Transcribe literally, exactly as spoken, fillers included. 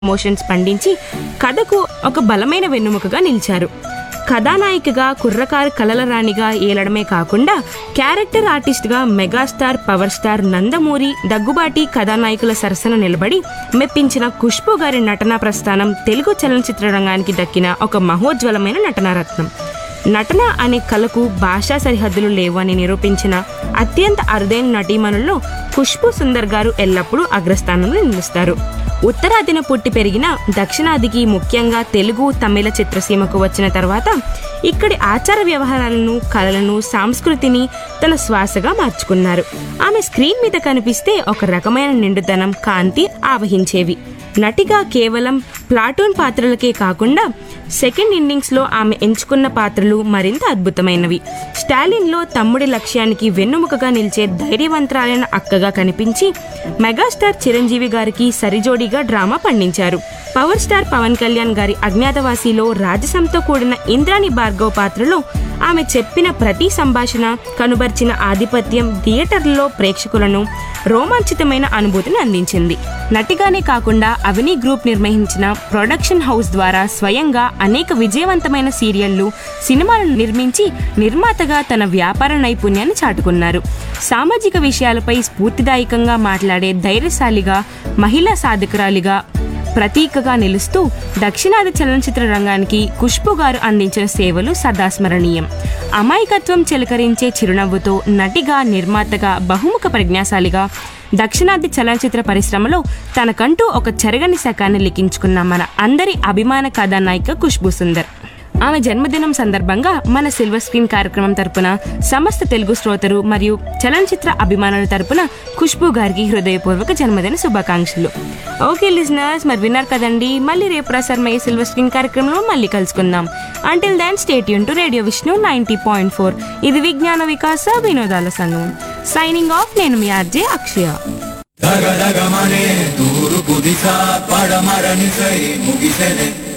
Emotions పండించి కథకు ఒక బలమైన వెన్నుముకగా నిలిచారు. కథానాయికగా కుర్రకారు కలల రాణిగా ఏలడమే కాకుండా క్యారెక్టర్ ఆర్టిస్ట్గా megastar, power star Nandamuri, Daggubati కథానాయకుల సరసన నిలబడి మెప్పించిన ఖుష్బూ గారి నటనా ప్రస్థానం తెలుగు చలనచిత్ర రంగానికి దక్కిన ఒక మహోజ్వలమైన నటనారత్నం. నటన అనే కళకు భాషా సరిహద్దులు లేవు అని నిరూపించిన అత్యంత అరుదైన నటీమణుల్లో ఖుష్బూ సుందర్ గారు ఎల్లప్పుడూ అగ్రస్థానంలో నిలుస్తారు. ఉత్తరాదిన పుట్టి పెరిగిన దక్షిణాదికి, ముఖ్యంగా తెలుగు, తమిళ చిత్రసీమకు వచ్చిన తర్వాత ఇక్కడి ఆచార వ్యవహారాలను, కళలను, సంస్కృతిని తన శ్వాసగా మార్చుకున్నారు. ఆమె స్క్రీన్ మీద కనిపిస్తే ఒక రకమైన నిండుదనం, కాంతి ఆవహించేవి. నటిగా కేవలం ప్లాటూన్ పాత్రలకే కాకుండా సెకండ్ ఇన్నింగ్స్ లో ఆమె ఎంచుకున్న పాత్రలు మరింత అద్భుతమైనవి. స్టాలిన్ లో తమ్ముడి లక్ష్యానికి వెన్నుముకగా నిలిచే ధైర్యవంతురాలైన అక్కగా కనిపించి మెగాస్టార్ చిరంజీవి గారికి సరిజోడిగా డ్రామా పండించారు. పవర్ స్టార్ పవన్ కళ్యాణ్ గారి అజ్ఞాతవాసిలో రాజసంతో కూడిన ఇంద్రాణి భార్గవ్ పాత్రలో ఆమె చెప్పిన ప్రతి సంభాషణ, కనుబర్చిన ఆధిపత్యం థియేటర్లలో ప్రేక్షకులను రోమాంచితమైన అనుభూతిని అందించింది. నటిగానే కాకుండా అవని గ్రూప్ నిర్వహించిన ప్రొడక్షన్ హౌస్ ద్వారా స్వయంగా అనేక విజయవంతమైన సీరియళ్లు, సినిమాలను నిర్మించి నిర్మాతగా తన వ్యాపార నైపుణ్యాన్ని చాటుకున్నారు. సామాజిక విషయాలపై స్ఫూర్తిదాయకంగా మాట్లాడే ధైర్యశాలిగా, మహిళా సాధకురాలిగా ప్రతీకగా నిలుస్తూ దక్షిణాది చలనచిత్ర రంగానికి ఖుష్బూ గారు అందించిన సేవలు సదాస్మరణీయం. అమాయకత్వం చిలకరించే చిరునవ్వుతో నటిగా, నిర్మాతగా, బహుముఖ ప్రజ్ఞాశాలిగా దక్షిణాది చలనచిత్ర పరిశ్రమలో తనకంటూ ఒక చెరగని శకాన్ని లిఖించుకున్న మన అందరి అభిమాన కథానాయిక ఖుష్బూ సుందర్. ఆమె జన్మదినం సందర్భంగా మన సిల్వర్ స్క్రీన్ కార్యక్రమం తరపున సమస్త తెలుగు శ్రోతలు మరియు చలనచిత్ర అభిమానుల తరపున ఖుష్బూ గారికి హృదయపూర్వక జన్మదిన శుభాకాంక్షలు. ఓకే లిజనర్స్, మరి విన్నారు కదండి. మళ్ళీ రేపు ప్రసారమయ్యే సిల్వర్ స్క్రీన్ కార్యక్రమంలో మళ్ళీ కలుసుకుందాం. Until then stay tune to radio Vishnu ninety point four. ఇది విజ్ఞాన వికాస వినోదాల సంఘం. Signing off. నేను మీ ఆర్జే అక్షయ. దగదగమనే తూర్పు దిశ పడమరని సై ముగిసెనే